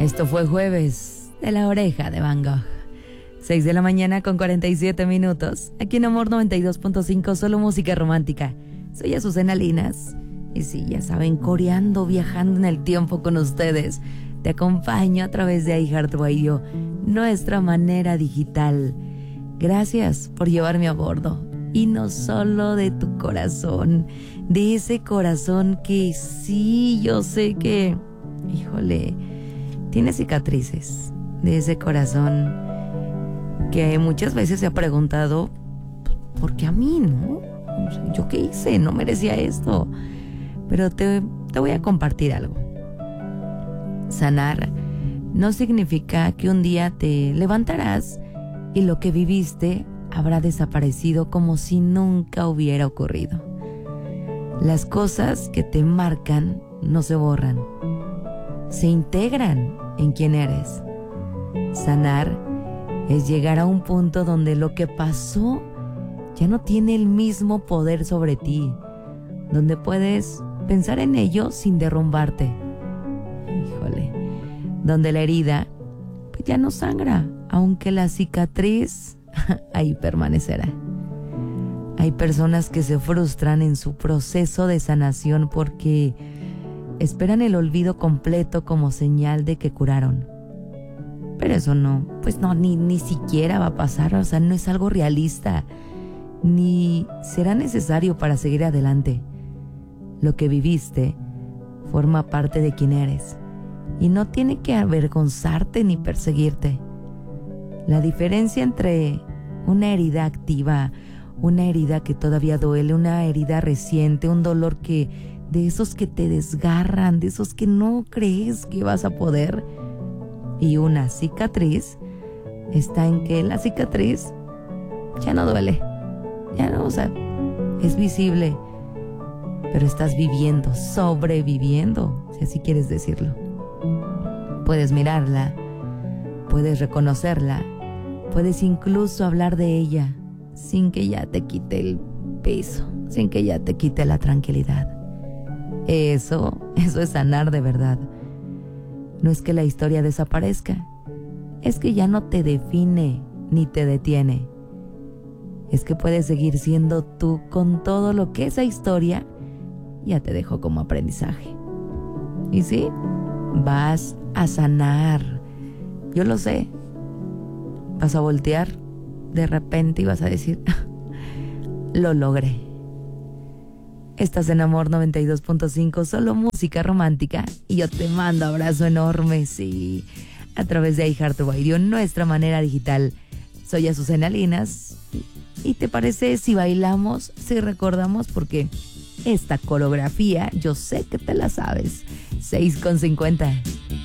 Esto fue Jueves de la Oreja de Van Gogh. 6 de la mañana con 47 minutos. Aquí en Amor 92.5, solo música romántica. Soy Azucena Linas. Y sí, ya saben, coreando, viajando en el tiempo con ustedes. Te acompaño a través de iHeartRadio, nuestra manera digital. Gracias por llevarme a bordo. Y no solo de tu corazón, de ese corazón que sí, yo sé que, híjole, tiene cicatrices. De ese corazón que muchas veces se ha preguntado, ¿por qué a mí, no? O sea, ¿yo qué hice? No merecía esto. Pero te voy a compartir algo. Sanar no significa que un día te levantarás y lo que viviste habrá desaparecido como si nunca hubiera ocurrido. Las cosas que te marcan no se borran, se integran en quién eres. Sanar es llegar a un punto donde lo que pasó ya no tiene el mismo poder sobre ti, donde puedes pensar en ello sin derrumbarte. Híjole, donde la herida pues ya no sangra, aunque la cicatriz ahí permanecerá. Hay personas que se frustran en su proceso de sanación porque esperan el olvido completo como señal de que curaron. Pero eso no, pues no, ni siquiera va a pasar, o sea, no es algo realista, ni será necesario para seguir adelante. Lo que viviste forma parte de quién eres y no tiene que avergonzarte ni perseguirte. La diferencia entre una herida activa, una herida que todavía duele, una herida reciente, un dolor que de esos que te desgarran, de esos que no crees que vas a poder, y una cicatriz, está en que la cicatriz ya no duele, ya no, o sea, es visible, pero estás viviendo, sobreviviendo, si así quieres decirlo. Puedes mirarla, puedes reconocerla, puedes incluso hablar de ella sin que ya te quite el peso, sin que ya te quite la tranquilidad. Eso es sanar de verdad. No es que la historia desaparezca, es que ya no te define ni te detiene. Es que puedes seguir siendo tú con todo lo que esa historia ya te dejó como aprendizaje. Y sí, vas a sanar. Yo lo sé. Vas a voltear de repente y vas a decir, lo logré. Estás en Amor 92.5, solo música romántica. Y yo te mando abrazo enorme, sí, a través de iHeartRadio, nuestra manera digital. Soy Azucena Linas. ¿Y te parece si bailamos, si recordamos? Porque esta coreografía yo sé que te la sabes. 6:50.